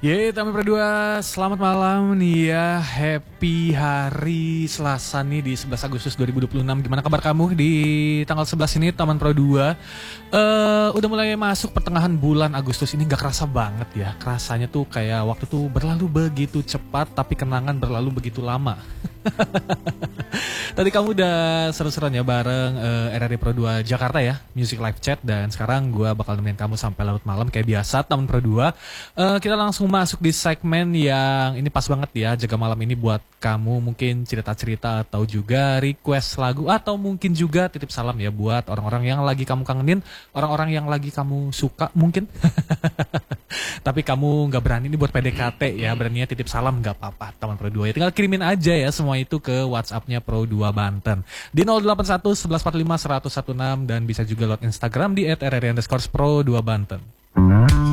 Yeay, Taman Berdua, selamat malam nih ya. Happy hari Selasa nih di 11 Agustus 2026. Gimana kabar kamu di tanggal 11 ini Taman Pro 2? Udah mulai masuk pertengahan bulan Agustus ini, gak kerasa banget ya. Kerasanya tuh kayak waktu tuh berlalu begitu cepat, tapi kenangan berlalu begitu lama. Tadi kamu udah seru-seruan ya bareng RRI Pro 2 Jakarta ya, Music Live Chat. Dan sekarang gue bakal nemenin kamu sampai larut malam kayak biasa, Taman Pro 2. Kita langsung masuk di segmen yang ini pas banget ya, jaga malam ini buat kamu mungkin cerita-cerita atau juga request lagu, atau mungkin juga titip salam ya buat orang-orang yang lagi kamu kangenin, orang-orang yang lagi kamu suka mungkin. Tapi kamu nggak berani nih buat PDKT ya, beraninya titip salam nggak apa-apa, Taman Pro 2 ya. Tinggal kirimin aja ya semua itu ke WhatsApp-nya Pro 2 Banten di 081 1145 116, dan bisa juga lewat Instagram di @rri_pro2banten.